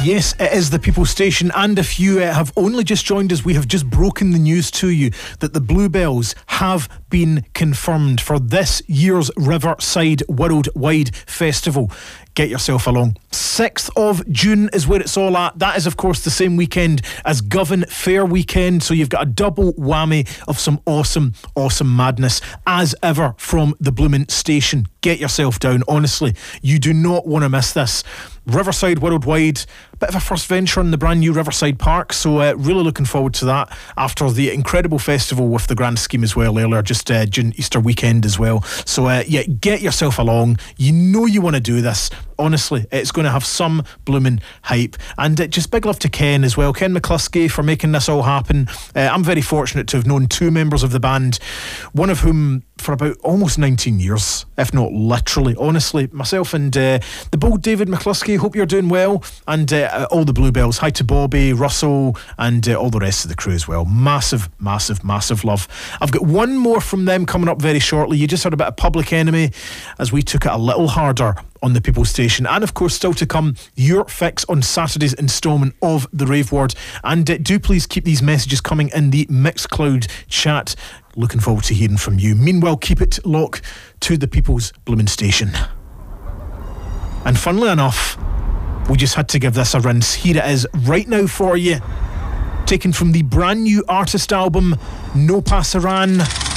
Yes, it is the People Station, and if you have only just joined us, we have just broken the news to you that the Bluebells have been confirmed for this year's Riverside Worldwide Festival. Get yourself along. 6th of June is where it's all at. That is, of course, the same weekend as Govan Fair weekend, so you've got a double whammy of some awesome madness, as ever, from the Bloomin' Station. Get yourself down, honestly. You do not want to miss this. Riverside Worldwide, bit of a first venture in the brand new Riverside Park, so really looking forward to that after the incredible festival with the grand scheme as well earlier, just June Easter weekend as well. So yeah, get yourself along. You know you want to do this. Honestly, it's going to have some blooming hype. And just big love to Ken as well, Ken McCluskey, for making this all happen. I'm very fortunate to have known two members of the band, one of whom for about almost 19 years, if not literally. Honestly, myself and the bold David McCluskey, hope you're doing well, and all the Bluebells. Hi to Bobby, Russell, and all the rest of the crew as well. Massive love. I've got one more from them coming up very shortly. You just heard a bit of Public Enemy as we took it a little harder on the People Station. And of course, still to come, your fix on Saturday's instalment of the Rave Ward. And do please keep these messages coming in the Mixcloud chat. Looking forward to hearing from you. Meanwhile, keep it locked to the People's Bloomin' Station. And funnily enough, we just had to give this a rinse. Here it is right now for you, taken from the brand new artist album No Passaran.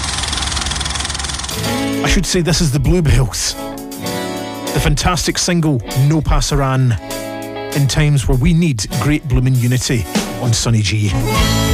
I should say this is the Bluebells. The fantastic single No Passaran, in times where we need great bloomin' unity on Sunny G.